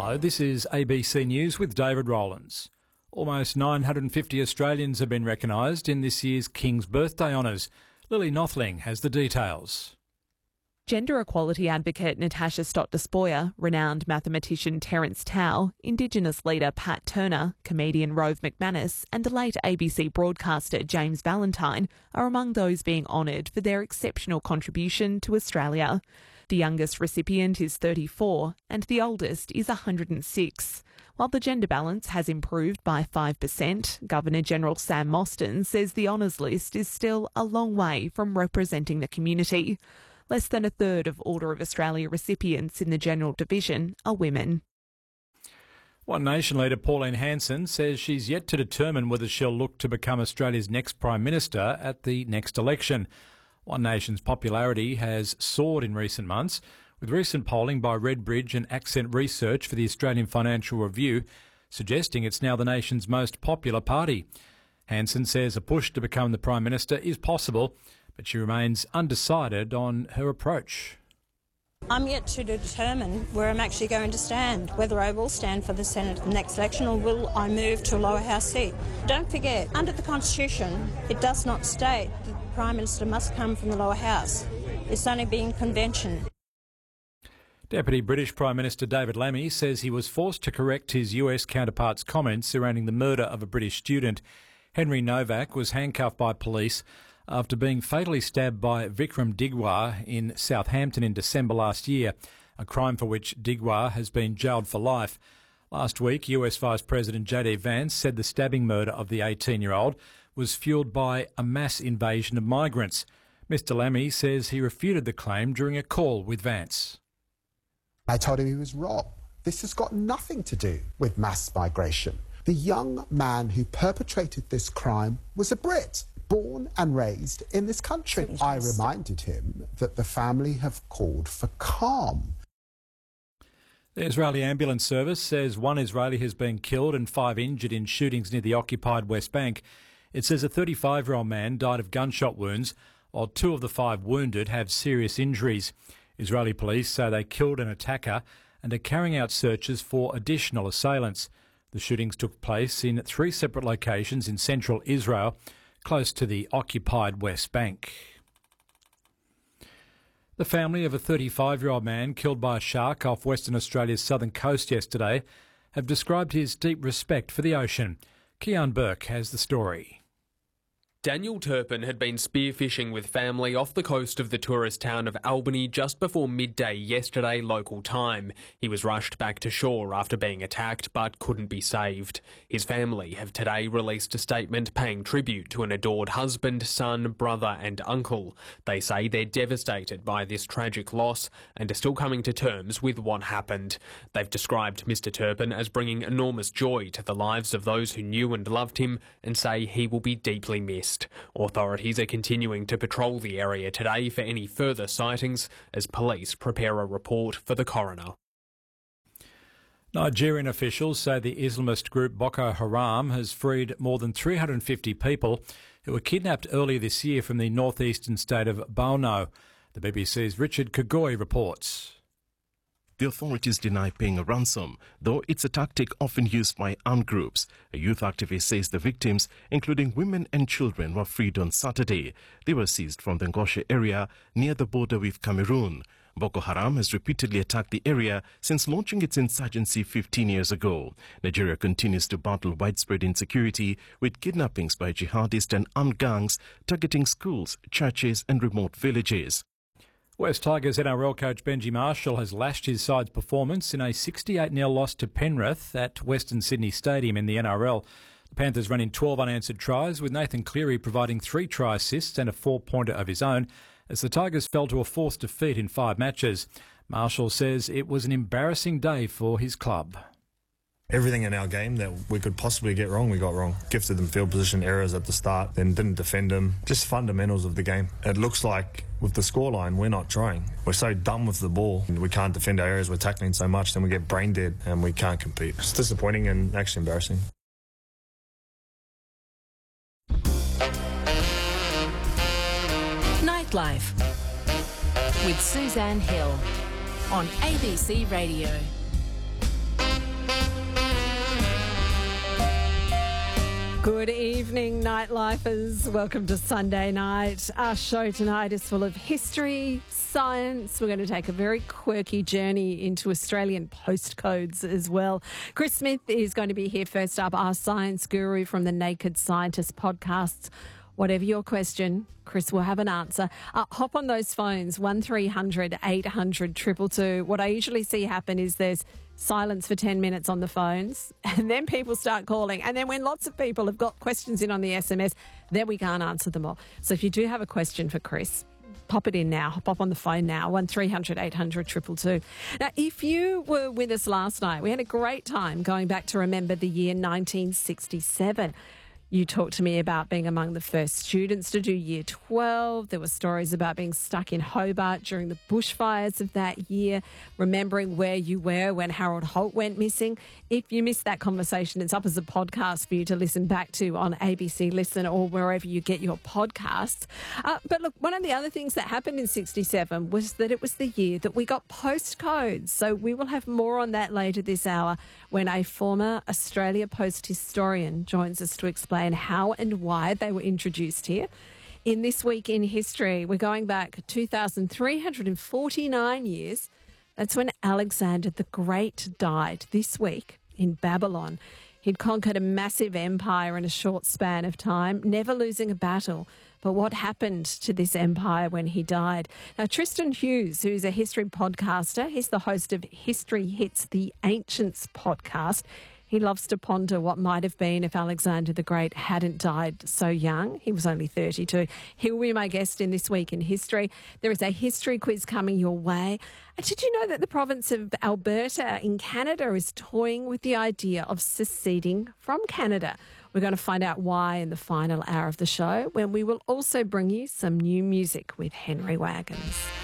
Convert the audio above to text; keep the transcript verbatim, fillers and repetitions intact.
Hello, this is A B C News with David Rowlands. Almost nine hundred fifty Australians have been recognised in this year's King's Birthday Honours. Lily Nothling has the details. Gender equality advocate Natasha Stott-Despoja, renowned mathematician Terence Tao, Indigenous leader Pat Turner, comedian Rove McManus and late A B C broadcaster James Valentine are among those being honoured for their exceptional contribution to Australia. The youngest recipient is thirty-four and the oldest is one hundred six. While the gender balance has improved by five percent, Governor-General Sam Mostyn says the honours list is still a long way from representing the community. Less than a third of Order of Australia recipients in the General Division are women. One Nation leader Pauline Hanson says she's yet to determine whether she'll look to become Australia's next Prime Minister at the next election. One Nation's popularity has soared in recent months, with recent polling by Redbridge and Accent Research for the Australian Financial Review suggesting it's now the nation's most popular party. Hanson says a push to become the Prime Minister is possible, but she remains undecided on her approach. I'm yet to determine where I'm actually going to stand, whether I will stand for the Senate at the next election or will I move to a lower house seat. Don't forget, under the Constitution, it does not state that the Prime Minister must come from the lower house. It's only being convention. Deputy British Prime Minister David Lammy says he was forced to correct his U S counterpart's comments surrounding the murder of a British student. Henry Novak was handcuffed by police after being fatally stabbed by Vikram Digwar in Southampton in December last year, a crime for which Digwar has been jailed for life. Last week, U S Vice President J D Vance said the stabbing murder of the eighteen-year-old was fuelled by a mass invasion of migrants. Mister Lammy says he refuted the claim during a call with Vance. I told him he was wrong. This has got nothing to do with mass migration. The young man who perpetrated this crime was a Brit, born and raised in this country. I reminded him that the family have called for calm. The Israeli Ambulance Service says one Israeli has been killed and five injured in shootings near the occupied West Bank. It says a thirty-five-year-old man died of gunshot wounds, while two of the five wounded have serious injuries. Israeli police say they killed an attacker and are carrying out searches for additional assailants. The shootings took place in three separate locations in central Israel, close to the occupied West Bank. The family of a thirty-five-year-old man killed by a shark off Western Australia's southern coast yesterday have described his deep respect for the ocean. Kean Burke has the story. Daniel Turpin had been spearfishing with family off the coast of the tourist town of Albany just before midday yesterday local time. He was rushed back to shore after being attacked but couldn't be saved. His family have today released a statement paying tribute to an adored husband, son, brother and uncle. They say they're devastated by this tragic loss and are still coming to terms with what happened. They've described Mister Turpin as bringing enormous joy to the lives of those who knew and loved him and say he will be deeply missed. Authorities are continuing to patrol the area today for any further sightings as police prepare a report for the coroner. Nigerian officials say the Islamist group Boko Haram has freed more than three hundred fifty people who were kidnapped earlier this year from the northeastern state of Borno. The B B C's Richard Kagoi reports. The authorities deny paying a ransom, though it's a tactic often used by armed groups. A youth activist says the victims, including women and children, were freed on Saturday. They were seized from the Ngosha area near the border with Cameroon. Boko Haram has repeatedly attacked the area since launching its insurgency fifteen years ago. Nigeria continues to battle widespread insecurity with kidnappings by jihadists and armed gangs targeting schools, churches and remote villages. West Tigers N R L coach Benji Marshall has lashed his side's performance in a sixty-eight nil loss to Penrith at Western Sydney Stadium in the N R L. The Panthers ran in twelve unanswered tries, with Nathan Cleary providing three try assists and a four-pointer of his own, as the Tigers fell to a fourth defeat in five matches. Marshall says it was an embarrassing day for his club. Everything in our game that we could possibly get wrong, we got wrong. Gifted them field position errors at the start, then didn't defend them. Just fundamentals of the game. It looks like with the scoreline, we're not trying. We're so dumb with the ball. We can't defend our areas. We're tackling so much, then we get brain dead and we can't compete. It's disappointing and actually embarrassing. Nightlife with Suzanne Hill on A B C Radio. Good evening, Nightlifers. Welcome to Sunday Night. Our show tonight is full of history, science. We're going to take a very quirky journey into Australian postcodes as well. Chris Smith is going to be here first up, our science guru from the Naked Scientist podcasts. Whatever your question, Chris will have an answer. Uh, hop on those phones, one three hundred eight hundred two two two. What I usually see happen is there's silence for ten minutes on the phones, and then people start calling. And then when lots of people have got questions in on the S M S, then we can't answer them all. So if you do have a question for Chris, pop it in now. Pop on the phone now, one three hundred eight hundred two two two. Now, if you were with us last night, we had a great time going back to remember the year nineteen sixty-seven. You talked to me about being among the first students to do year twelve. There were stories about being stuck in Hobart during the bushfires of that year, remembering where you were when Harold Holt went missing. If you missed that conversation, it's up as a podcast for you to listen back to on A B C Listen or wherever you get your podcasts. Uh, but look, one of the other things that happened in sixty-seven was that it was the year that we got postcodes. So we will have more on that later this hour when a former Australia Post historian joins us to explain how and why they were introduced here. In This Week in History, we're going back two thousand three hundred forty-nine years. That's when Alexander the Great died this week in Babylon. He'd conquered a massive empire in a short span of time, never losing a battle. But what happened to this empire when he died? Now, Tristan Hughes, who's a history podcaster, he's the host of History Hits the Ancients podcast. He loves to ponder what might have been if Alexander the Great hadn't died so young. He was only thirty-two. He'll be my guest in This Week in History. There is a history quiz coming your way. And did you know that the province of Alberta in Canada is toying with the idea of seceding from Canada? We're going to find out why in the final hour of the show, when we will also bring you some new music with Henry Wagons.